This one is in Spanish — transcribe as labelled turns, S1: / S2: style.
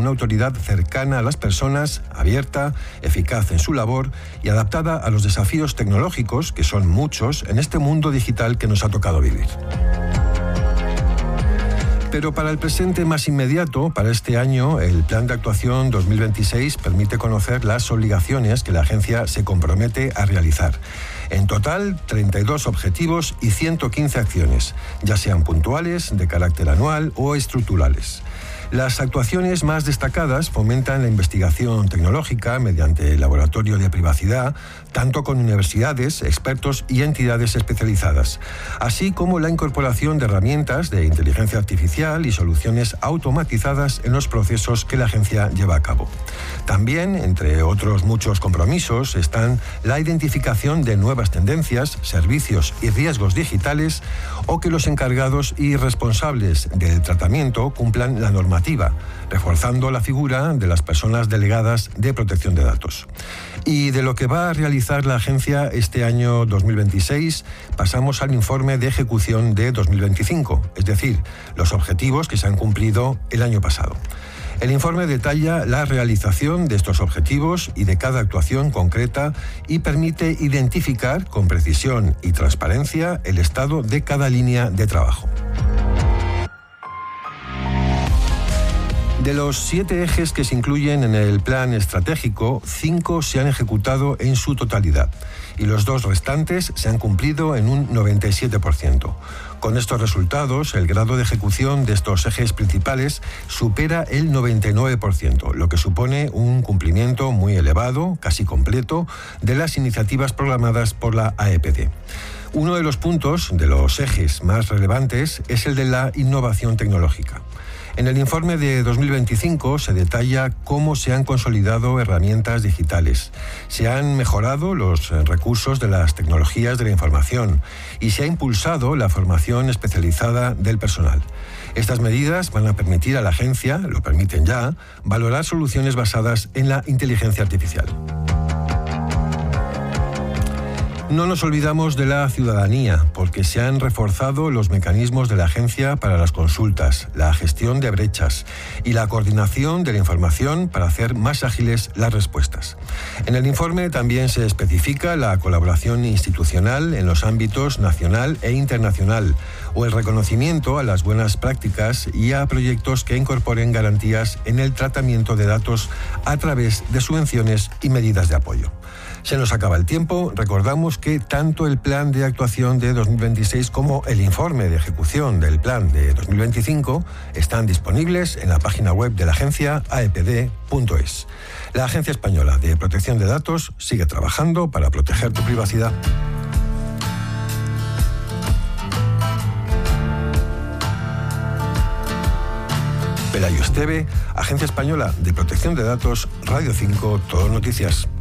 S1: una autoridad cercana a las personas, abierta, eficaz en su labor y adaptada a los desafíos tecnológicos, que son muchos, en este mundo digital que nos ha tocado vivir. Pero para el presente más inmediato, para este año, el Plan de Actuación 2026 permite conocer las obligaciones que la agencia se compromete a realizar. En total, 32 objetivos y 115 acciones, ya sean puntuales, de carácter anual o estructurales. Las actuaciones más destacadas fomentan la investigación tecnológica mediante el laboratorio de privacidad, tanto con universidades, expertos y entidades especializadas, así como la incorporación de herramientas de inteligencia artificial y soluciones automatizadas en los procesos que la agencia lleva a cabo. También, entre otros muchos compromisos, están la identificación de nuevas tendencias, servicios y riesgos digitales, o que los encargados y responsables del tratamiento cumplan la normativa, reforzando la figura de las personas delegadas de protección de datos. Y de lo que va a realizar la agencia este año 2026, pasamos al informe de ejecución de 2025, es decir, los objetivos que se han cumplido el año pasado. El informe detalla la realización de estos objetivos y de cada actuación concreta y permite identificar con precisión y transparencia el estado de cada línea de trabajo. De los 7 ejes que se incluyen en el plan estratégico, 5 se han ejecutado en su totalidad y los 2 restantes se han cumplido en un 97%. Con estos resultados, el grado de ejecución de estos ejes principales supera el 99%, lo que supone un cumplimiento muy elevado, casi completo, de las iniciativas programadas por la AEPD. Uno de los puntos de los ejes más relevantes es el de la innovación tecnológica. En el informe de 2025 se detalla cómo se han consolidado herramientas digitales, se han mejorado los recursos de las tecnologías de la información y se ha impulsado la formación especializada del personal. Estas medidas van a permitir a la agencia, lo permiten ya, valorar soluciones basadas en la inteligencia artificial. No nos olvidamos de la ciudadanía, porque se han reforzado los mecanismos de la agencia para las consultas, la gestión de brechas y la coordinación de la información para hacer más ágiles las respuestas. En el informe también se especifica la colaboración institucional en los ámbitos nacional e internacional, o el reconocimiento a las buenas prácticas y a proyectos que incorporen garantías en el tratamiento de datos a través de subvenciones y medidas de apoyo. Se nos acaba el tiempo. Recordamos que tanto el plan de actuación de 2026 como el informe de ejecución del plan de 2025 están disponibles en la página web de la agencia aepd.es. La Agencia Española de Protección de Datos sigue trabajando para proteger tu privacidad. Pelayo Esteve, Agencia Española de Protección de Datos, Radio 5, Todo Noticias.